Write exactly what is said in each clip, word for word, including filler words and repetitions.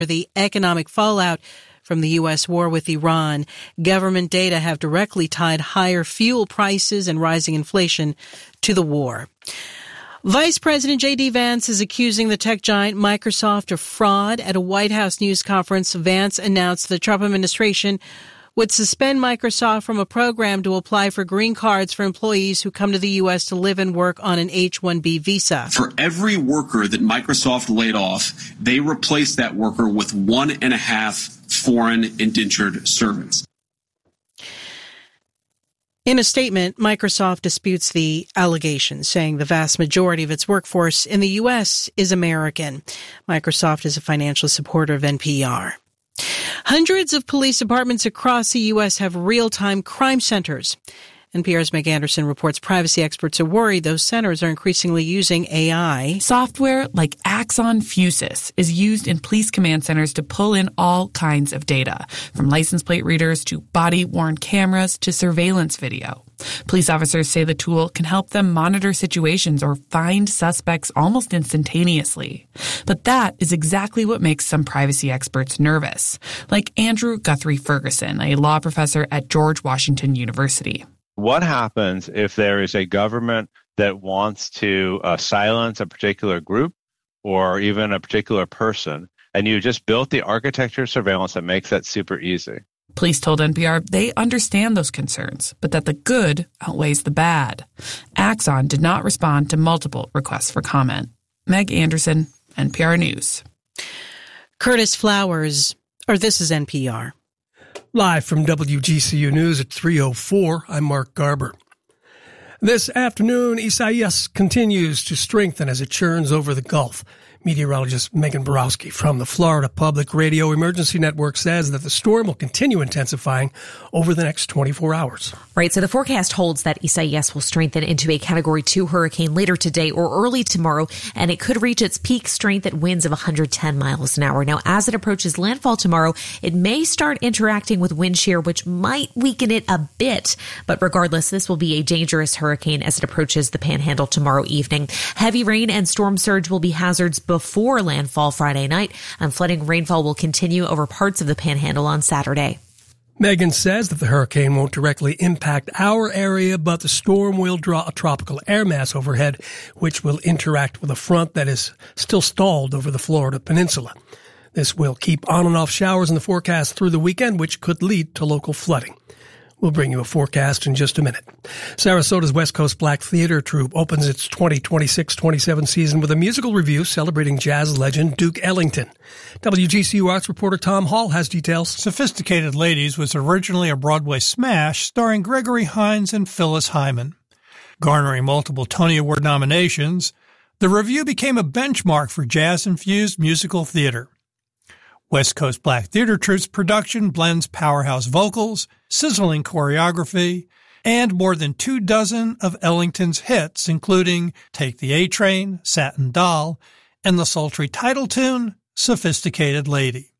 the economic fallout from the U S war with Iran. Government data have directly tied higher fuel prices and rising inflation to the war. Vice President J D. Vance is accusing the tech giant Microsoft of fraud. At a White House news conference, Vance announced the Trump administration would suspend Microsoft from a program to apply for green cards for employees who come to the U S to live and work on an H one B visa. For every worker that Microsoft laid off, they replaced that worker with one and a half foreign indentured servants. In a statement, Microsoft disputes the allegations, saying the vast majority of its workforce in the U S is American. Microsoft is a financial supporter of N P R. Hundreds of police departments across the U S have real-time crime centers. N P R's Meg Anderson reports privacy experts are worried those centers are increasingly using A I. Software like Axon Fusus is used in police command centers to pull in all kinds of data, from license plate readers to body-worn cameras to surveillance video. Police officers say the tool can help them monitor situations or find suspects almost instantaneously. But that is exactly what makes some privacy experts nervous, like Andrew Guthrie Ferguson, a law professor at George Washington University. What happens if there is a government that wants to uh, silence a particular group or even a particular person, and you just built the architecture of surveillance that makes that super easy? Police told N P R they understand those concerns, but that the good outweighs the bad. Axon did not respond to multiple requests for comment. Meg Anderson, N P R News. Curtis Flowers, or this is N P R. Live from W G C U News at three oh four, I'm Mark Garber. This afternoon, Isaias continues to strengthen as it churns over the Gulf. Meteorologist Megan Borowski from the Florida Public Radio Emergency Network says that the storm will continue intensifying over the next twenty-four hours. Right, so the forecast holds that Isaias will strengthen into a Category two hurricane later today or early tomorrow, and it could reach its peak strength at winds of one hundred ten miles an hour. Now, as it approaches landfall tomorrow, it may start interacting with wind shear, which might weaken it a bit. But regardless, this will be a dangerous hurricane as it approaches the Panhandle tomorrow evening. Heavy rain and storm surge will be hazards before landfall Friday night, and flooding rainfall will continue over parts of the Panhandle on Saturday. Megan says that the hurricane won't directly impact our area, but the storm will draw a tropical air mass overhead, which will interact with a front that is still stalled over the Florida peninsula. This will keep on and off showers in the forecast through the weekend, which could lead to local flooding. We'll bring you a forecast in just a minute. Sarasota's West Coast Black Theater Troupe opens its twenty twenty-six twenty-seven season with a musical review celebrating jazz legend Duke Ellington. W G C U Arts reporter Tom Hall has details. Sophisticated Ladies was originally a Broadway smash starring Gregory Hines and Phyllis Hyman. Garnering multiple Tony Award nominations, the review became a benchmark for jazz-infused musical theater. West Coast Black Theater Troupe's production blends powerhouse vocals, sizzling choreography, and more than two dozen of Ellington's hits, including Take the A-Train, Satin Doll, and the sultry title tune, Sophisticated Lady.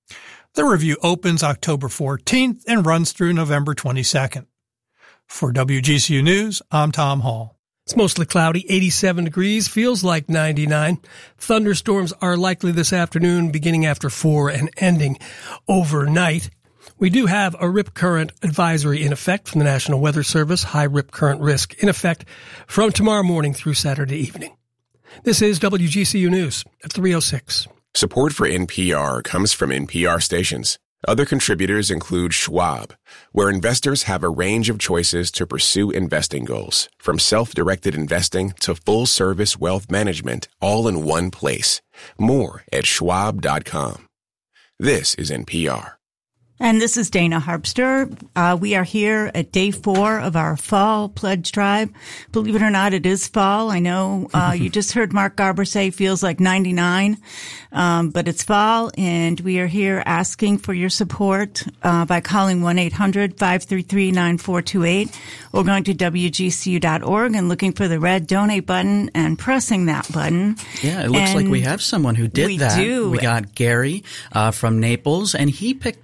The review opens October fourteenth and runs through November twenty-second. For W G C U News, I'm Tom Hall. It's mostly cloudy, eighty-seven degrees, feels like ninety-nine. Thunderstorms are likely this afternoon, beginning after four and ending overnight. We do have a rip current advisory in effect from the National Weather Service, high rip current risk in effect from tomorrow morning through Saturday evening. This is W G C U News at three oh six. Support for N P R comes from N P R stations. Other contributors include Schwab, where investors have a range of choices to pursue investing goals, from self-directed investing to full-service wealth management, all in one place. More at schwab dot com. This is N P R. And this is Dana Harpster. Uh, we are here at day four of our fall pledge drive. Believe it or not, it is fall. I know uh, you just heard Mark Garber say feels like ninety-nine, um, but it's fall, and we are here asking for your support uh, by calling one eight hundred five three three nine four two eight or going to W G C U dot org and looking for the red donate button and pressing that button. Yeah, it looks and like we have someone who did we that. Do. We got Gary uh, from Naples, and he picked up the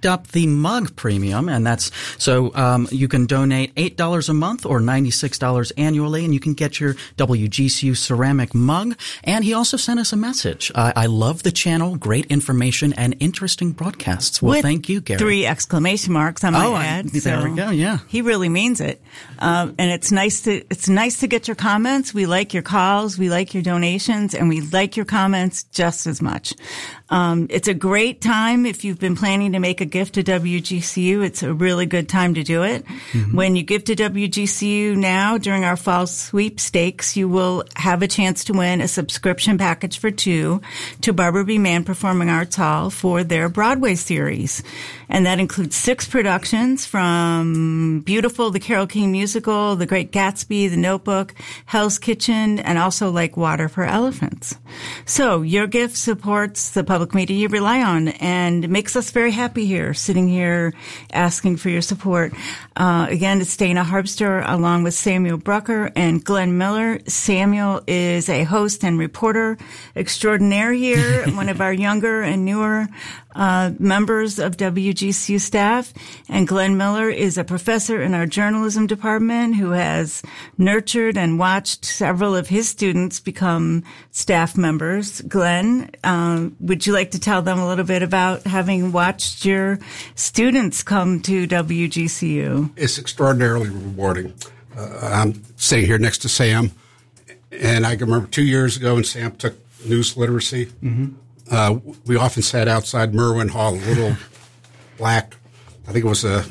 mug premium, and that's so um, you can donate eight dollars a month or ninety-six dollars annually, and you can get your W G C U ceramic mug. And he also sent us a message. Uh, I love the channel, great information, and interesting broadcasts. Well, With thank you, Gary. Three exclamation marks on my oh, ad. I, there so we go, yeah. He really means it. Um, and it's nice to it's nice to get your comments. We like your calls, we like your donations, and we like your comments just as much. Um, it's a great time if you've been planning to make a gift to W G C U. It's a really good time to do it. Mm-hmm. When you give to W G C U now during our fall sweepstakes, you will have a chance to win a subscription package for two to Barbara B. Mann Performing Arts Hall for their Broadway series. And that includes six productions from Beautiful, the Carole King musical, The Great Gatsby, The Notebook, Hell's Kitchen, and also Like Water for Elephants. So your gift supports the public media you rely on and makes us very happy here, sitting here asking for your support. Uh, again, it's Dana Harpster along with Samuel Brucker and Glenn Miller. Samuel is a host and reporter extraordinaire here, one of our younger and newer uh, members of W G C U staff. And Glenn Miller is a professor in our journalism department who has nurtured and watched several of his students become staff members. Glenn, um, would you like to tell them a little bit about having watched your students come to W G C U? It's extraordinarily rewarding. Uh, I'm sitting here next to Sam, and I can remember two years ago when Sam took news literacy. Mm-hmm. Uh, we often sat outside Merwin Hall, a little black, I think it was a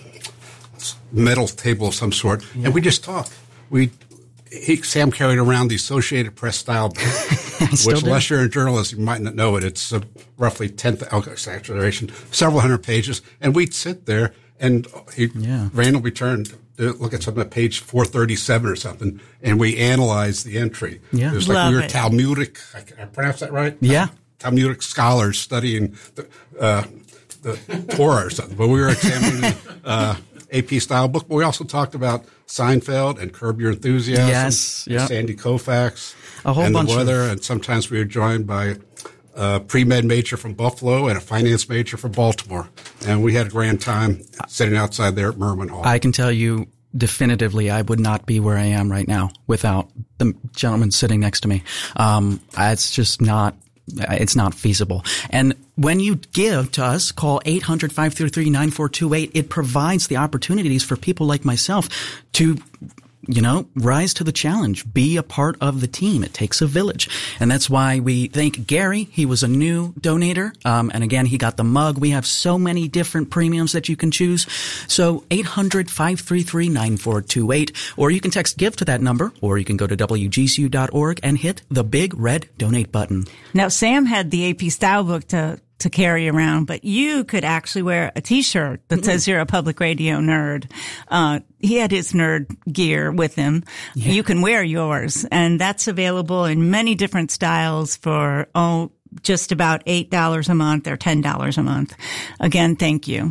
metal table of some sort, yeah. and we just talked. We he, Sam carried around the Associated Press style book, which, unless you're in journalism, you might not know it. It's uh, roughly ten, oh, exaggeration, several hundred pages, and we'd sit there, and he yeah. randomly turned to look at something at page four thirty-seven or something, and we analyzed the entry. Yeah. It was like Love we were it. Talmudic, I, I pronounce that right? Yeah. Talmudic scholars studying the, uh, the Torah or something. But we were examining the uh, A P style book. But we also talked about Seinfeld and Curb Your Enthusiasm. Yes, and yep. Sandy Koufax. A whole and bunch the weather. of... And sometimes we were joined by a pre-med major from Buffalo and a finance major from Baltimore. And we had a grand time sitting outside there at Merwin Hall. I can tell you definitively I would not be where I am right now without the gentleman sitting next to me. Um, it's just not... It's not feasible. And when you give to us, call eight hundred, five three three, nine four two eight. It provides the opportunities for people like myself to, you know, rise to the challenge, be a part of the team. It takes a village. And that's why we thank Gary. He was a new donator. Um, and again, he got the mug. We have so many different premiums that you can choose. So eight hundred, five three three, nine four two eight, or you can text give to that number, or you can go to W G C U dot org and hit the big red donate button. Now, Sam had the A P style book to to carry around, but you could actually wear a T-shirt that says you're a public radio nerd. Uh, he had his nerd gear with him. Yeah. You can wear yours, and that's available in many different styles for, oh, just about eight dollars a month or ten dollars a month. Again, thank you.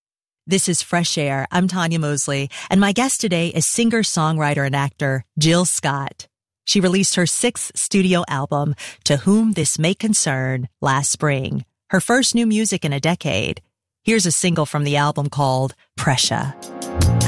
This is Fresh Air. I'm Tanya Mosley, and my guest today is singer, songwriter, and actor Jill Scott. She released her sixth studio album, To Whom This May Concern, last spring. Her first new music in a decade. Here's a single from the album called Pressure.